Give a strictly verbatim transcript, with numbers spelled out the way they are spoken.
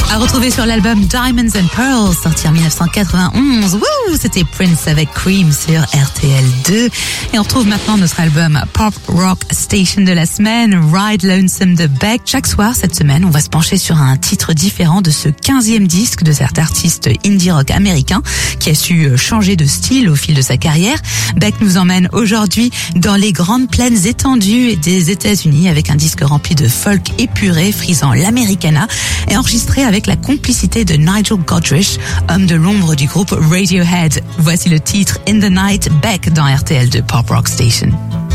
À retrouver sur l'album Diamonds and Pearls, sorti en dix-neuf cent quatre-vingt-onze. Wouh, c'était Prince avec Cream sur R T L deux. Et on retrouve maintenant notre album Pop Rock Station de la semaine, Ride Lonesome de Beck. Chaque soir, cette semaine, on va se pencher sur un titre différent de ce quinzième disque de cet artiste indie rock américain qui a su changer de style au fil de sa carrière. Beck nous emmène aujourd'hui dans les grandes plaines étendues des États-Unis avec un disque rempli de folk épuré, frisant l'Americana et enregistré avec la complicité de Nigel Godrich, homme de l'ombre du groupe Radiohead. Voici le titre In the Night, Beck dans R T L deux Pop Rock Station.